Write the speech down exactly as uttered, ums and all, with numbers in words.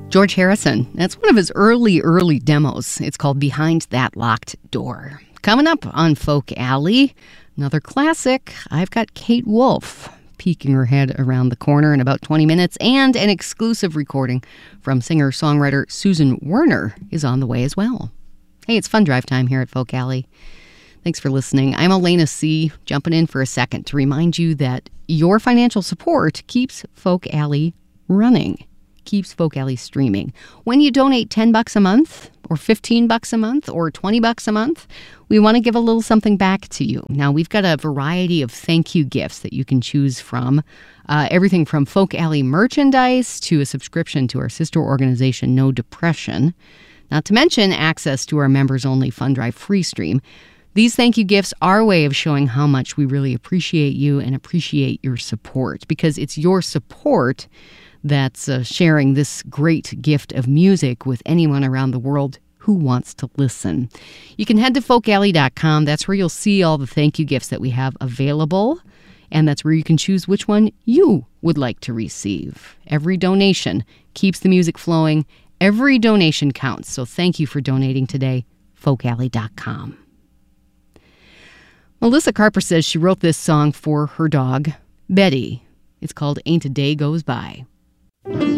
George Harrison. That's one of his early, early demos. It's called Behind That Locked Door. Coming up on Folk Alley, another classic. I've got Kate Wolf peeking her head around the corner in about twenty minutes, and an exclusive recording from singer-songwriter Susan Werner is on the way as well. Hey, it's fun drive time here at Folk Alley. Thanks for listening. I'm Elena C., jumping in for a second to remind you that your financial support keeps Folk Alley running, keeps Folk Alley streaming. When you donate ten bucks a month, or fifteen bucks a month, or twenty bucks a month, we want to give a little something back to you. Now, we've got a variety of thank you gifts that you can choose from. Uh, everything from Folk Alley merchandise to a subscription to our sister organization, No Depression. Not to mention access to our members-only Fund Drive free stream. These thank you gifts are a way of showing how much we really appreciate you and appreciate your support, because it's your support that's uh, sharing this great gift of music with anyone around the world who wants to listen. You can head to folk alley dot com. That's where you'll see all the thank you gifts that we have available, and that's where you can choose which one you would like to receive. Every donation keeps the music flowing. Every donation counts, so thank you for donating today, folk alley dot com. Melissa Carper says she wrote this song for her dog, Betty. It's called Ain't a Day Goes By.